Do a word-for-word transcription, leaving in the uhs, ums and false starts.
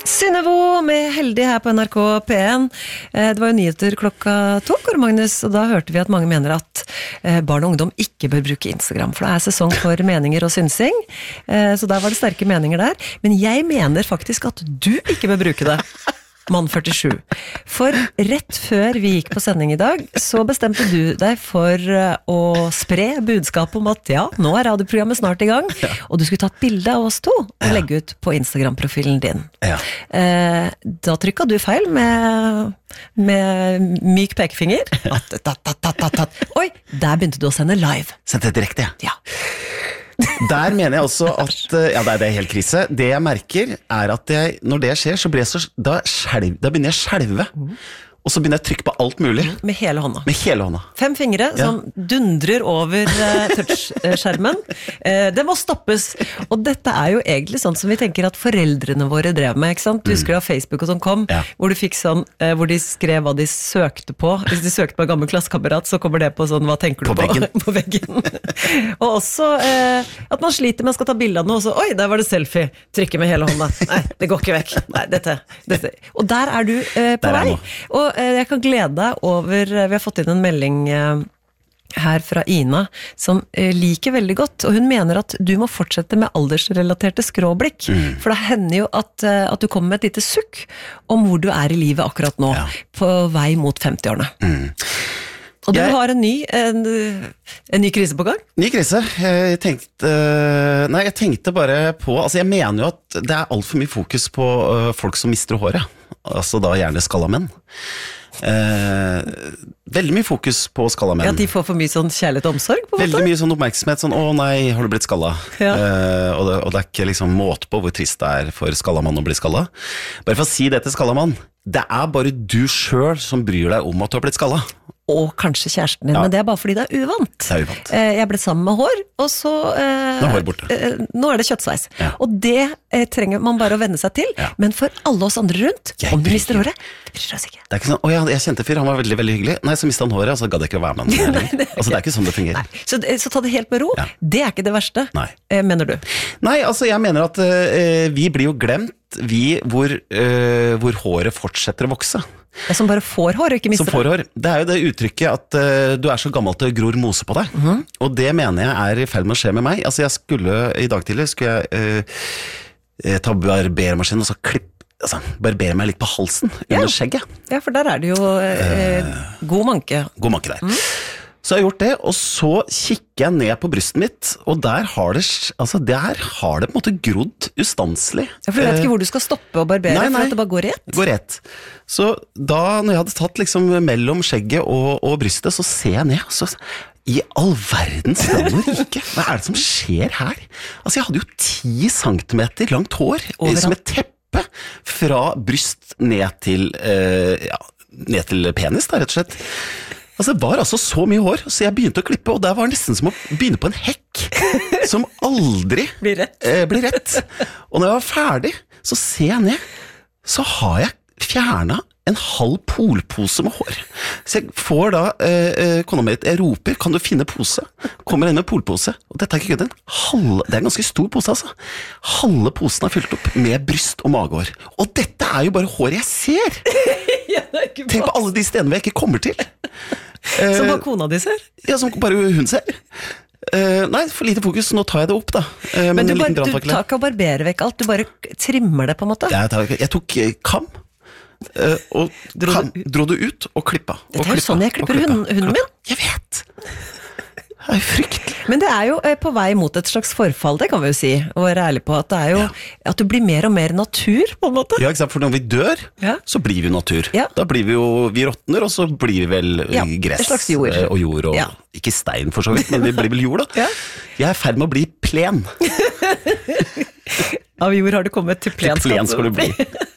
Synnøve med Heldig her på N R K P en. Det var jo nyheter klokka to, Kåre Magnus, og da hørte vi at mange mener at barn og ungdom ikke bør bruke Instagram, for det er sesong for meninger og synsing, så der var det sterke meninger der. Men jeg mener faktisk at du ikke bør bruke det. Mann førtisju. For rett før vi gikk på sending i dag, så bestemte du deg for å spre budskapet om at ja, nå er radioprogrammet snart i gang, ja. Og du skulle tatt bilde av oss to og legge ut på Instagram-profilen din. Ja. Eh, da trykket du feil med, med myk pekefinger. At, at, at, at, at, at. Oi, der begynte du å sende live. Sendte direkte, ja. Der mener jeg også at, ja, det er helt krise. Det jeg merker er at jeg, når det skjer, så blir jeg så, da, skjelv, da begynner jeg å skjelve. Og så begynner jeg å trykke på alt mulig. Med hele hånda. Med hele hånda. Fem fingre ja. Som dundrer over uh, touchskjermen. Uh, det må stoppes. Og dette er jo egentlig sånn som vi tenker at foreldrene våre drev med, ikke sant? Du husker da Facebook og sånn kom, ja. Hvor du fikk sånn, uh, hvor de skrev hva de søkte på. Hvis de søkte på en gammel klassekamerat, så kommer det på sånn, hva tenker du på? På veggen. på veggen. Og også uh, at man sliter med å skal ta bilder av noe, og så, oi, der var det selfie. Trykke med hele hånda. Nei, det går ikke vekk. Nei, dette, dette. Og der er du uh, på vei. Og jeg kan glede deg over, vi har fått inn en melding her fra Ina, som liker veldig godt, og hun mener at du må fortsette med aldersrelaterte skråblikk, mm. for det hender jo at, at du kommer med et lite sukk om hvor du er i livet akkurat nå, ja. På vei mot femti-årene. Mm. Og du jeg, har en ny, en, en ny krise på gang? Ny krise. Jeg tenkte, nei, jeg tenkte bare på, altså jeg mener jo at det er alt for mye fokus på uh, folk som mister håret. Altså da gjerne skalla menn. Eh, veldig mye fokus på skalla menn. Ja, de får for mye sånn kjærlighet og omsorg på en måte? Veldig mye sånn oppmerksomhet, sånn, å nei, har du blitt skalla? Ja. Eh, og, det, og det er ikke liksom måte på hvor trist det er for skalla mann å bli skalla. Bare for å si det til skalla mann, det er bare du selv som bryr deg om at du har blitt skalla. Og kanskje kjæresten din, ja. Men det er bare fordi det er uvant. Det er uvant. Jeg ble sammen med hår, og så... Eh, nå er hår borte. Eh, nå er det kjøttsveis. Ja. Og det eh, trenger man bare å venne seg til, ja. Men for alle oss andre rundt, jeg om du mister håret, det bryr oss ikke. Det er ikke sånn, å ja, jeg kjente fyr, han var veldig, veldig hyggelig. Nei, så mistet han håret, og så gadd jeg ikke å være med han. Nei, det, altså, det er ikke sånn det fungerer. Nei. Så, så ta det helt med ro. Ja. Det er ikke det verste, Nei. Eh, mener du? Nei, altså jeg mener at eh, vi blir jo glemt, vi hvor, eh, hvor håret fortsetter å vokse. Det som bare får hår, og ikke mister som får hår. Det er jo det uttrykket at uh, du er så gammel at det gror mose på deg. Mm-hmm. Og det mener jeg er i ferd med å skje med meg. Altså jeg skulle, i dag tidlig, skulle jeg uh, ta barbermaskinen og så klippe, altså barbere meg litt på halsen, ja. Under skjegget. Ja, for der er det jo uh, god manke. God manke der. Mm. Så jeg har gjort det, og så kikker jeg ned på brystet mitt, og der har det, altså der har det på en måte grodd ustanselig. Ja, for du vet ikke hvor du skal stoppe og barbere, nei, nei, for at det bare går rett? Går rett. Så da, når jeg hadde tatt liksom mellom skjegget og, og brystet, så ser jeg ned, så i all verdens land og rike, hva er det som skjer her? Altså jeg hadde jo ti centimeter langt hår, Overalt. Som et teppe, fra bryst ned til, uh, ja, ned til penis, da, rett og slett. Altså det var altså så mye hår, så jeg begynte å klippe, og der var det nesten som å begynne på en hekk, som aldri blir rett. Eh, blir rett. Og når jeg var ferdig, så ser jeg ned, så har jeg fjernet en halv polpose med hår. Så jeg får da, eh, kona mi, jeg roper, kan du finne pose? Kommer inn med polpose, og dette er ikke kødden. Halve, det er en ganske stor pose altså. Halve posen er fylt opp med bryst og magehår. Og dette er jo bare hår jeg ser. Ja, tenk på alle de stedene jeg ikke kommer til. Som bare kona di ser? Ja, som bare hun ser. Uh, nei, for lite fokus, nå tar jeg det opp da. Uh, Men du, bare, du tar ikke å barbere vekk alt, du bare trimmer det på en måte? Jeg, tar, jeg tok kam, uh, og dro, kam, du, dro det ut og klippa. Det er jo klippa, sånn jeg klipper hunden, hunden min. Jeg vet. Det er jo fryktelig. Men det er jo på vei mot et slags forfall, det kan vi jo si, og være ærlig på, at det er jo, ja. At du blir mer og mer natur, på en måte. Ja, ikke sant, for når vi dør, ja. Så blir vi natur. Ja. Da blir vi jo, vi råtner, og så blir vi vel ja, gress jord. Og jord, og ja. Ikke stein for så vidt, men vi blir vel jord da. Ja. Jeg er i ferd med å bli plen. Av jord har du kommet til plen. Til plen skal du bli.